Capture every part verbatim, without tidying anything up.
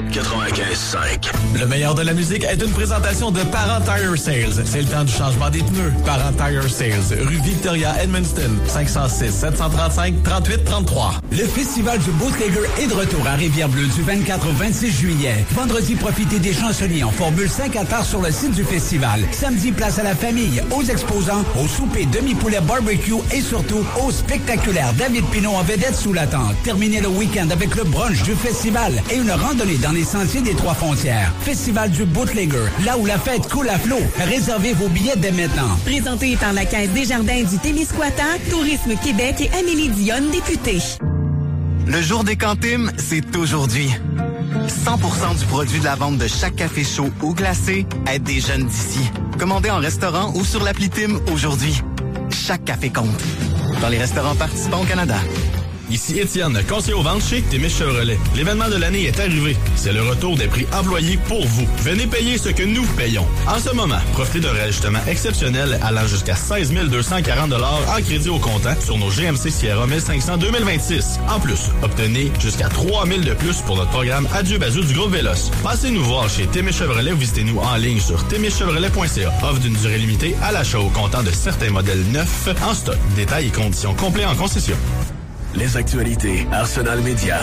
quatre-vingt-quinze cinq. Le meilleur de la musique est une présentation de Parent Tire Sales. C'est le temps du changement des pneus. Parent Tire Sales, rue Victoria, Edmundston, cinq zéro six, sept trois cinq, trente-huit trente-trois. Le Festival du Bootlegger est de retour à Rivière-Bleue du vingt-quatre au vingt-six juillet. Vendredi, profitez des chansonniers en Formule cinq à part sur le site du festival. Samedi, place à la famille, aux exposants, au souper demi-poulet barbecue et surtout au spectaculaire David Pinot en vedette sous la tente. Terminez le week-end avec le brunch du festival et une randonnée dans les sentiers des Trois-Frontières. Festival du Bootlegger, là où la fête coule à flot. Réservez vos billets dès maintenant. Présenté par la Caisse des Jardins du Témiscouata, Tourisme Québec et Amélie Dionne, députée. Le jour des cantines, c'est aujourd'hui. cent pour cent du produit de la vente de chaque café chaud ou glacé aide des jeunes d'ici. Commandez en restaurant ou sur l'appli Tim aujourd'hui. Chaque café compte. Dans les restaurants participants au Canada. Ici Étienne, conseiller aux ventes chez Témis Chevrolet. L'événement de l'année est arrivé. C'est le retour des prix employés pour vous. Venez payer ce que nous payons. En ce moment, profitez d'un réajustement exceptionnel allant jusqu'à seize mille deux cent quarante dollars en crédit au comptant sur nos G M C Sierra mille cinq cents deux mille vingt-six. En plus, obtenez jusqu'à trois mille de plus pour notre programme Adieu Bazou du groupe Véloce. Passez nous voir chez Témis Chevrolet ou visitez-nous en ligne sur témis chevrolet point c a. Offre d'une durée limitée à l'achat au comptant de certains modèles neufs en stock. Détails et conditions complets en concession. Les actualités Arsenal Média.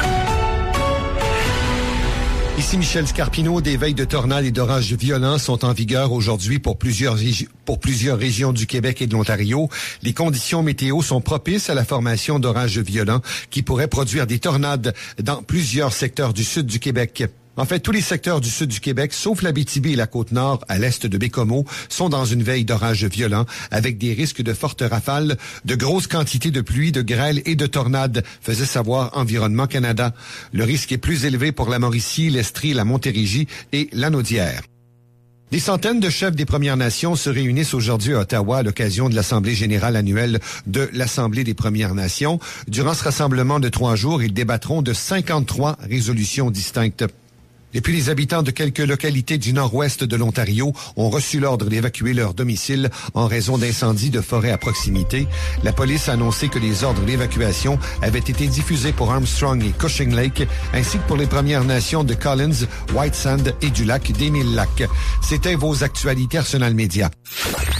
Ici Michel Scarpino. Des veilles de tornades et d'orages violents sont en vigueur aujourd'hui pour plusieurs, régi- pour plusieurs régions du Québec et de l'Ontario. Les conditions météo sont propices à la formation d'orages violents qui pourraient produire des tornades dans plusieurs secteurs du sud du Québec. En fait, tous les secteurs du sud du Québec, sauf l'Abitibi et la Côte-Nord, à l'est de Bécomo, sont dans une veille d'orages violents, avec des risques de fortes rafales, de grosses quantités de pluie, de grêle et de tornades, faisait savoir Environnement Canada. Le risque est plus élevé pour la Mauricie, l'Estrie, la Montérégie et la Naudière. Des centaines de chefs des Premières Nations se réunissent aujourd'hui à Ottawa à l'occasion de l'Assemblée générale annuelle de l'Assemblée des Premières Nations. Durant ce rassemblement de trois jours, ils débattront de cinquante-trois résolutions distinctes. Et puis les habitants de quelques localités du nord-ouest de l'Ontario ont reçu l'ordre d'évacuer leur domicile en raison d'incendies de forêt à proximité. La police a annoncé que les ordres d'évacuation avaient été diffusés pour Armstrong et Cushing Lake, ainsi que pour les Premières Nations de Collins, White Sand et du lac des Mille Lacs. C'était vos actualités Arsenal Média.